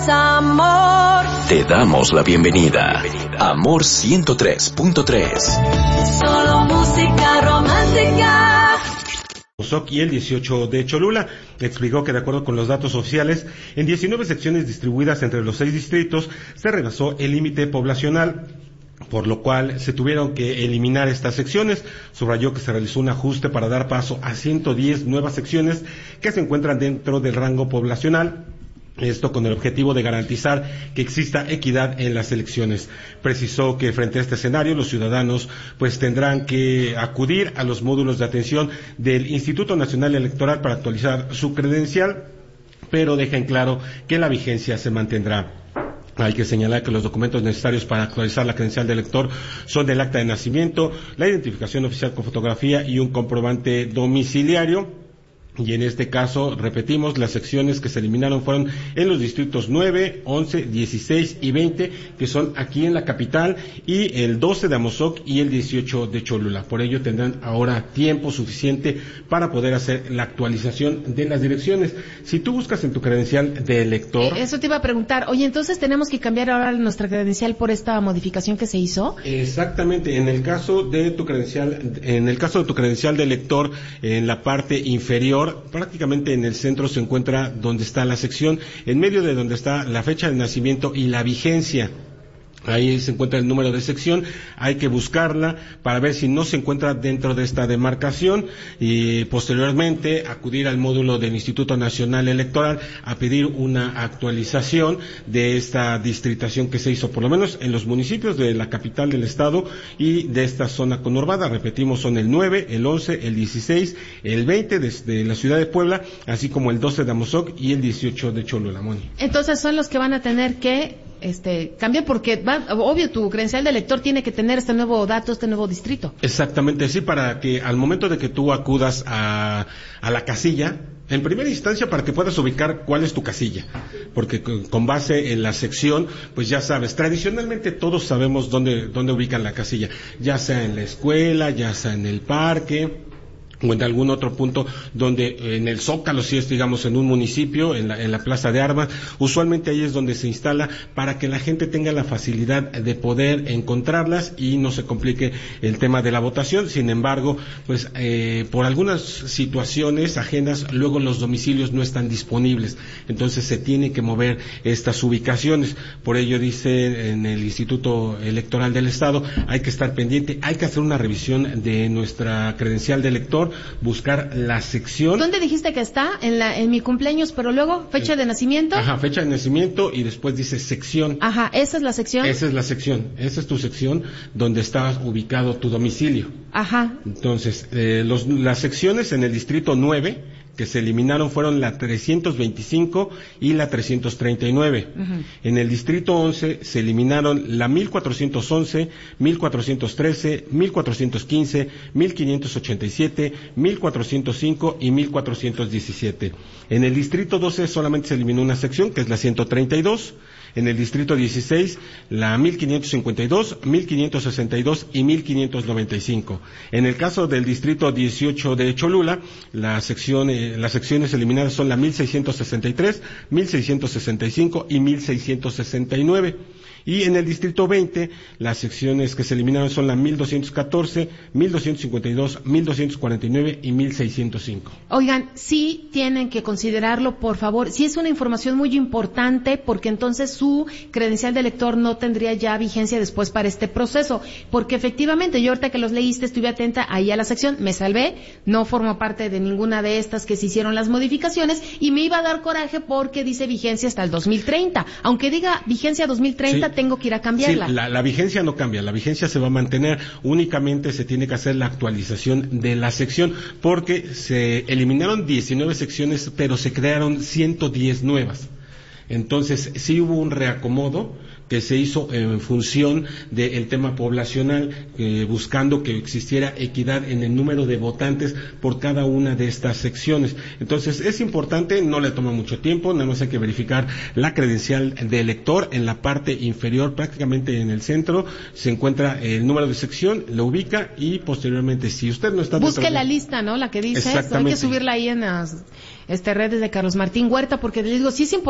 Amor. Te damos la bienvenida. Amor 103.3. Solo música romántica. Amozoc y el 18 de Cholula explicó que de acuerdo con los datos oficiales, en 19 secciones distribuidas entre los 6 distritos se rebasó el límite poblacional, por lo cual se tuvieron que eliminar estas secciones. Subrayó que se realizó un ajuste para dar paso a 110 nuevas secciones que se encuentran dentro del rango poblacional. Esto con el objetivo de garantizar que exista equidad en las elecciones. Precisó que frente a este escenario los ciudadanos pues tendrán que acudir a los módulos de atención del Instituto Nacional Electoral para actualizar su credencial, pero deja en claro que la vigencia se mantendrá. Hay que señalar que los documentos necesarios para actualizar la credencial del elector son el acta de nacimiento, la identificación oficial con fotografía y un comprobante domiciliario. Y en este caso, repetimos, las secciones que se eliminaron fueron en los distritos 9, 11, 16 y 20, que son aquí en la capital, y el 12 de Amozoc y el 18 de Cholula. Por ello tendrán ahora tiempo suficiente para poder hacer la actualización de las direcciones. Si tú buscas en tu credencial de elector... Eso te iba a preguntar. Oye, entonces tenemos que cambiar ahora nuestra credencial por esta modificación que se hizo. Exactamente. En el caso de tu credencial de elector, en la parte inferior, prácticamente en el centro se encuentra donde está la sección, en medio de donde está la fecha de nacimiento y la vigencia. Ahí se encuentra el número de sección, hay que buscarla para ver si no se encuentra dentro de esta demarcación y posteriormente acudir al módulo del Instituto Nacional Electoral a pedir una actualización de esta distritación que se hizo, por lo menos en los municipios de la capital del estado y de esta zona conurbada. Repetimos, son el 9, el 11, el 16, el 20 desde la ciudad de Puebla, así como el 12 de Amozoc y el 18 de Cholula, Moni. Entonces son los que van a tener que cambia porque obvio tu credencial de elector tiene que tener este nuevo dato, este nuevo distrito. Exactamente, sí, para que al momento de que tú acudas a la casilla, en primera instancia para que puedas ubicar cuál es tu casilla, porque con base en la sección, pues ya sabes, tradicionalmente todos sabemos dónde ubican la casilla, ya sea en la escuela, ya sea en el parque, o en algún otro punto donde en el Zócalo, si es digamos en un municipio, en la Plaza de Armas, usualmente ahí es donde se instala para que la gente tenga la facilidad de poder encontrarlas y no se complique el tema de la votación. Sin embargo, pues por algunas situaciones ajenas, luego los domicilios no están disponibles, entonces se tiene que mover estas ubicaciones. Por ello dice en el Instituto Electoral del Estado, hay que estar pendiente, hay que hacer una revisión de nuestra credencial de elector, buscar la sección. ¿Dónde dijiste que está? En mi cumpleaños, pero luego fecha de nacimiento. Ajá, fecha de nacimiento y después dice sección. Ajá, esa es la sección. Esa es la sección, esa es tu sección donde está ubicado tu domicilio. Ajá. Entonces, las secciones en el distrito 9 que se eliminaron fueron la 325 y la 339. Uh-huh. En el distrito 11 se eliminaron la 1411, 1413, 1415, 1587, 1405 y 1417. En el distrito 12 solamente se eliminó una sección, que es la 132. En el distrito 16, la 1552, 1562 y 1595. En el caso del distrito 18 de Cholula, las secciones eliminadas son la 1663, 1665 y 1669. Y en el distrito 20, las secciones que se eliminaron son la 1214, 1252, 1249 y 1605. Oigan, sí tienen que considerarlo, por favor. Sí es una información muy importante, porque entonces su credencial de elector no tendría ya vigencia después para este proceso. Porque efectivamente, yo ahorita que los leíste estuve atenta ahí a la sección, me salvé, no formo parte de ninguna de estas que se hicieron las modificaciones y me iba a dar coraje porque dice vigencia hasta el 2030. Aunque diga vigencia 2030, sí, tengo que ir a cambiarla. Sí, la vigencia no cambia, la vigencia se va a mantener, únicamente se tiene que hacer la actualización de la sección, porque se eliminaron 19 secciones, pero se crearon 110 nuevas. Entonces, sí hubo un reacomodo que se hizo en función del tema poblacional, buscando que existiera equidad en el número de votantes por cada una de estas secciones. Entonces, es importante, no le toma mucho tiempo, nada más hay que verificar la credencial de elector. En la parte inferior, prácticamente en el centro, se encuentra el número de sección, lo ubica y posteriormente, si usted no está... Busque la lista, ¿no? La que dice, hay que subirla ahí en las redes de Carlos Martín Huerta, porque les digo, sí es importante